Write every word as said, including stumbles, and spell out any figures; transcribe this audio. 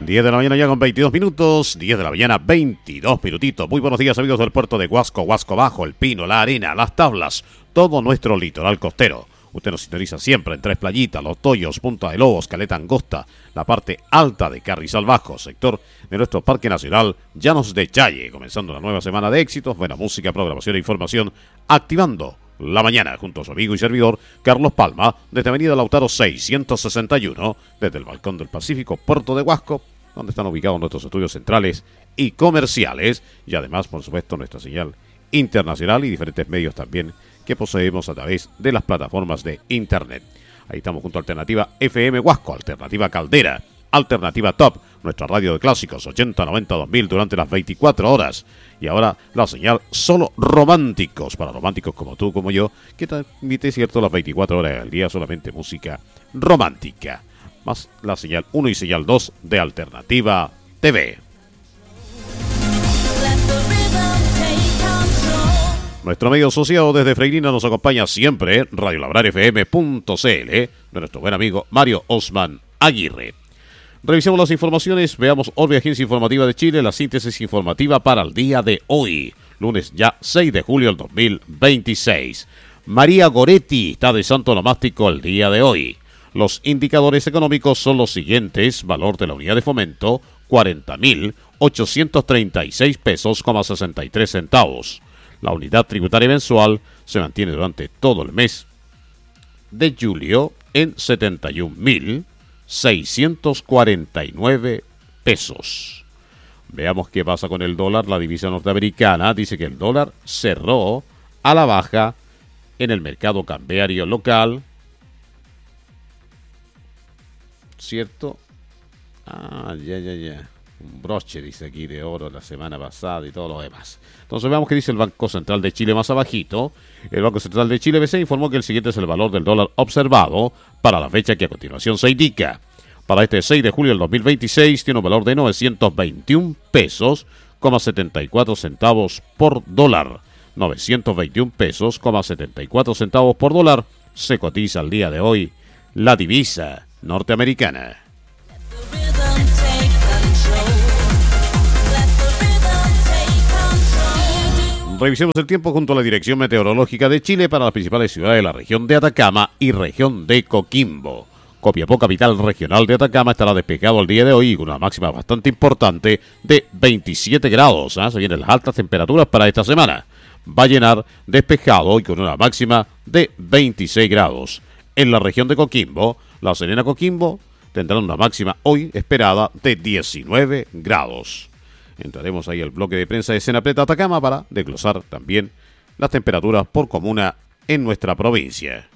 diez de la mañana ya con veintidós minutos, diez de la mañana, veintidós minutitos. Muy buenos días, amigos del puerto de Huasco, Huasco Bajo, El Pino, La Arena, Las Tablas, todo nuestro litoral costero. Usted nos sintoniza siempre en Tres Playitas, Los Toyos, Punta de Lobos, Caleta Angosta, la parte alta de Carrizal Bajo, sector de nuestro Parque Nacional Llanos de Challe. Comenzando una nueva semana de éxitos, buena música, programación e información, activando la mañana junto a su amigo y servidor Carlos Palma, desde Avenida Lautaro seiscientos sesenta y uno, desde el Balcón del Pacífico, Puerto de Huasco, donde están ubicados nuestros estudios centrales y comerciales, y además, por supuesto, nuestra señal internacional y diferentes medios también que poseemos a través de las plataformas de internet. Ahí estamos junto a Alternativa F M Huasco, Alternativa Caldera, Alternativa Top, nuestra radio de clásicos ochenta, noventa, dos mil durante las veinticuatro horas. Y ahora la señal Solo Románticos, para románticos como tú, como yo, que transmite, cierto, las veinticuatro horas del día solamente música romántica. Más la señal uno y señal dos de Alternativa T V. Nuestro medio asociado desde Freirina nos acompaña siempre, radio labrar f m punto c l, de nuestro buen amigo Mario Osman Aguirre. Revisemos las informaciones, veamos hoy Agencia Informativa de Chile, la síntesis informativa para el día de hoy, lunes ya seis de julio del dos mil veintiséis. María Goretti está de santo nomástico el día de hoy. Los indicadores económicos son los siguientes: valor de la unidad de fomento, cuarenta mil ochocientos treinta y seis pesos, sesenta y tres centavos. La unidad tributaria mensual se mantiene durante todo el mes de julio en setenta y un mil seiscientos cuarenta y nueve pesos. Veamos qué pasa con el dólar. La divisa norteamericana dice que el dólar cerró a la baja en el mercado cambiario local. ¿Cierto? Ah, ya, ya, ya. Un broche, dice aquí, de oro la semana pasada y todo lo demás. Entonces veamos qué dice el Banco Central de Chile más abajito. El Banco Central de Chile B C informó que el siguiente es el valor del dólar observado para la fecha que a continuación se indica. Para este seis de julio del dos mil veintiséis tiene un valor de novecientos veintiún pesos, setenta y cuatro centavos por dólar. novecientos veintiún pesos, setenta y cuatro centavos por dólar se cotiza al día de hoy la divisa norteamericana. Revisemos el tiempo junto a la Dirección Meteorológica de Chile para las principales ciudades de la región de Atacama y región de Coquimbo. Copiapó, capital regional de Atacama, estará despejado el día de hoy con una máxima bastante importante de veintisiete grados. ¿eh? Se vienen las altas temperaturas para esta semana. Va a llenar despejado y con una máxima de veintiséis grados. En la región de Coquimbo, La Serena, Coquimbo, tendrán una máxima hoy esperada de diecinueve grados. Entraremos ahí al bloque de prensa de Senapleta Atacama para desglosar también las temperaturas por comuna en nuestra provincia.